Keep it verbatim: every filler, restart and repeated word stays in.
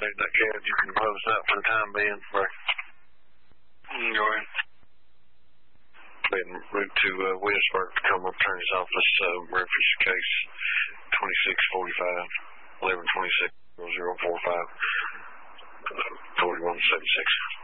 appreciate that, Kev. You can close out for the time being. For Go ahead. Been moved to uh, Westburg, Tacoma Attorney's Office, uh, reference case twenty-six forty-five, eleven twenty-six, zero four five, forty-one seventy-six.